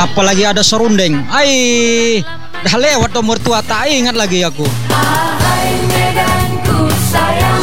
Apalagi ada serundeng. Dah lewat umur tua tak ingat lagi aku. Ahai Medanku sayang,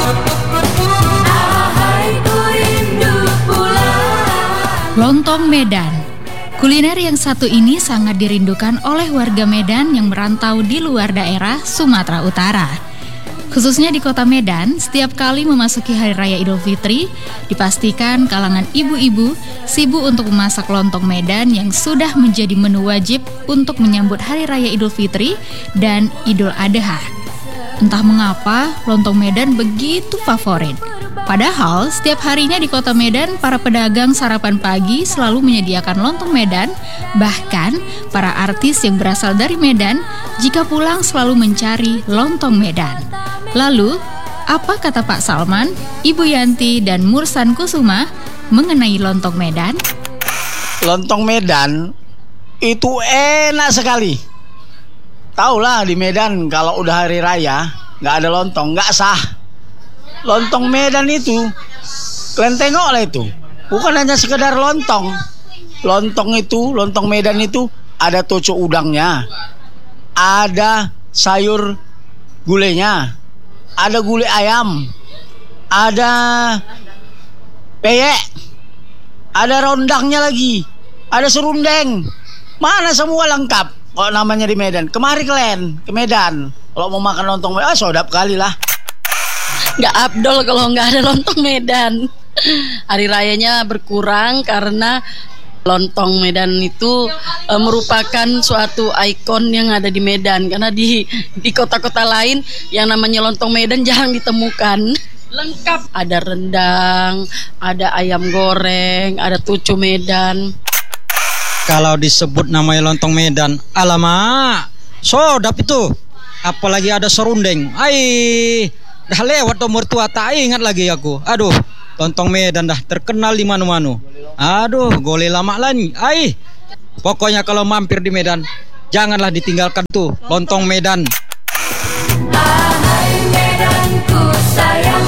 ahai ku rindu pulang. Lontong Medan. Kuliner yang satu ini sangat dirindukan oleh warga Medan yang merantau di luar daerah Sumatera Utara. Khususnya di kota Medan, setiap kali memasuki Hari Raya Idul Fitri, dipastikan kalangan ibu-ibu sibuk untuk memasak lontong Medan yang sudah menjadi menu wajib untuk menyambut Hari Raya Idul Fitri dan Idul Adha. Entah mengapa, lontong Medan begitu favorit. Padahal, setiap harinya di kota Medan, para pedagang sarapan pagi selalu menyediakan lontong Medan. Bahkan, para artis yang berasal dari Medan, jika pulang selalu mencari lontong Medan. Lalu, apa kata Pak Salman, Ibu Yanti, dan Mursan Kusuma mengenai lontong Medan? Lontong Medan itu enak sekali. Taulah di Medan kalau udah hari raya nggak ada lontong nggak sah. Lontong Medan itu kalian tengoklah itu bukan hanya sekedar lontong. Lontong Medan itu ada toco udangnya, ada sayur gulenya, ada gulai ayam, ada peyek, ada rondangnya lagi, ada serundeng. Mana semua lengkap. Kalau namanya di Medan, kemari kalian ke Medan. Kalau mau makan lontong Medan, sodap kali lah. Nggak abdol kalau nggak ada lontong Medan. Hari rayanya berkurang karena lontong Medan itu merupakan suatu ikon yang ada di Medan. Karena di kota-kota lain yang namanya lontong Medan jarang ditemukan. Lengkap, ada rendang, ada ayam goreng, ada tucu Medan. Kalau disebut namanya lontong Medan, alamak, sodap itu. Apalagi ada serundeng. Dah lewat umur tua tak ingat lagi aku. Aduh, lontong Medan dah terkenal di mana-mana. Aduh, gole lama lagi. Pokoknya kalau mampir di Medan, janganlah ditinggalkan tuh lontong Medan. Ahai Medanku sayang,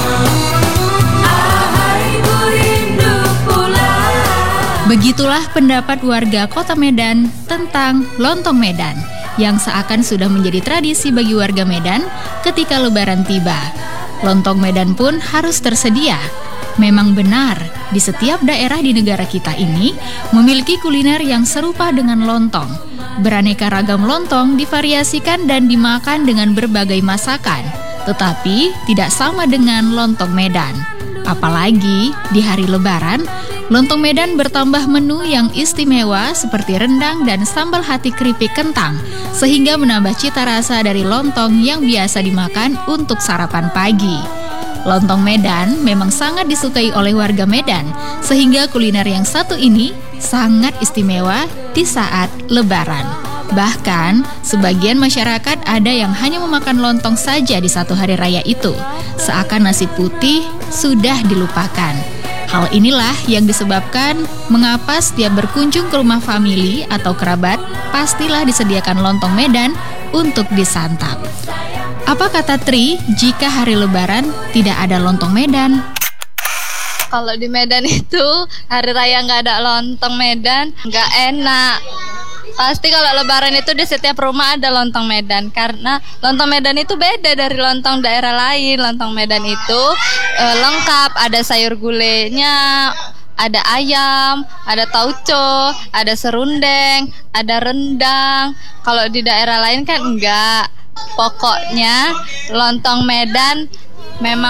ahai ku rindu pulang. Begitulah pendapat warga kota Medan tentang lontong Medan yang seakan sudah menjadi tradisi bagi warga Medan ketika Lebaran tiba. Lontong Medan pun harus tersedia. Memang benar, di setiap daerah di negara kita ini memiliki kuliner yang serupa dengan lontong. Beraneka ragam lontong divariasikan dan dimakan dengan berbagai masakan, tetapi tidak sama dengan lontong Medan. Apalagi di hari Lebaran, lontong Medan bertambah menu yang istimewa seperti rendang dan sambal hati keripik kentang, sehingga menambah cita rasa dari lontong yang biasa dimakan untuk sarapan pagi. Lontong Medan memang sangat disukai oleh warga Medan, sehingga kuliner yang satu ini sangat istimewa di saat Lebaran. Bahkan, sebagian masyarakat ada yang hanya memakan lontong saja di satu hari raya itu, seakan nasi putih sudah dilupakan. Hal inilah yang disebabkan mengapa setiap berkunjung ke rumah famili atau kerabat, pastilah disediakan lontong Medan untuk disantap. Apa kata Tri jika hari Lebaran tidak ada lontong Medan? Kalau di Medan itu hari raya nggak ada lontong Medan nggak enak. Pasti kalau Lebaran itu di setiap rumah ada lontong Medan, karena lontong Medan itu beda dari lontong daerah lain. Lontong Medan itu lengkap, ada sayur gulenya, ada ayam, ada tauco, ada serundeng, ada rendang. Kalau di daerah lain kan enggak. Pokoknya lontong Medan memang